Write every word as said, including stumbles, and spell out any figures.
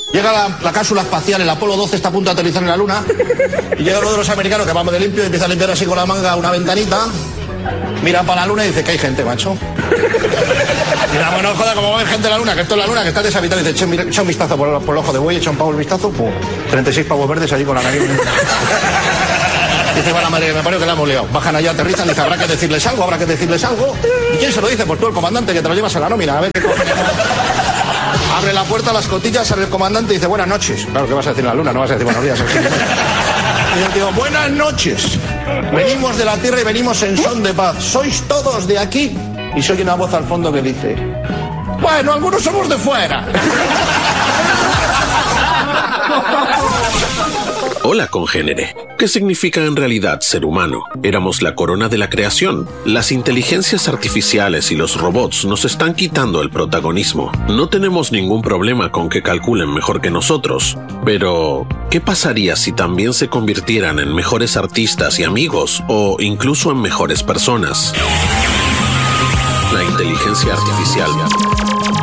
Llega la, la cápsula espacial, el Apolo doce está a punto de aterrizar en la Luna. Y llega uno de los americanos que vamos de limpio y empieza a limpiar así con la manga una ventanita. Mira para la Luna y dice que hay gente, macho. Mira, bueno, joda, como va a haber gente en la Luna, que esto es la Luna, que está deshabitada. Y dice, echa, mira, echa un vistazo por, por el ojo de buey, echa un pavo el vistazo, pum, treinta y seis pavos verdes allí con la nariz. Dice, va la madre, me parece que la hemos liado. Bajan allá, aterrizan, dice, habrá que decirles algo, habrá que decirles algo. ¿Y quién se lo dice? Pues tú, el comandante, que te lo llevas a la nómina, a ver qué coge. Abre la puerta, las cotillas, sale el comandante y dice, buenas noches. Claro, ¿qué vas a decir en la Luna? No vas a decir buenos días. Y yo digo, buenas noches. Venimos de la Tierra y venimos en son de paz. ¿Sois todos de aquí? Y se oye una voz al fondo que dice, bueno, algunos somos de fuera. Hola, congénere. ¿Qué significa en realidad ser humano? Éramos la corona de la creación. Las inteligencias artificiales y los robots nos están quitando el protagonismo. No tenemos ningún problema con que calculen mejor que nosotros. Pero, ¿qué pasaría si también se convirtieran en mejores artistas y amigos, o incluso en mejores personas? La inteligencia artificial